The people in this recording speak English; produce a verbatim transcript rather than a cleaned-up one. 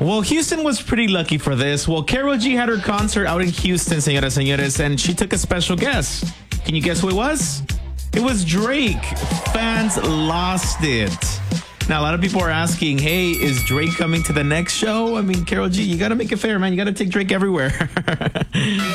Well, Houston was pretty lucky for this. Well, Karol G had her concert out in Houston, señoras, señores, and she took a special guest. Can you guess who it was? It was Drake. Fans lost it. Now, a lot of people are asking, hey, is Drake coming to the next show? I mean, Karol G, you got to make it fair, man. You got to take Drake everywhere.